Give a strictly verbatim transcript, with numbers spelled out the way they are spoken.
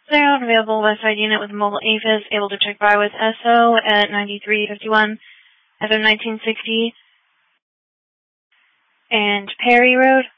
Zero, available West Side unit with mobile A F I S, able to check by with S O at ninety-three fifty-one, F M nineteen sixty, and Perry Road.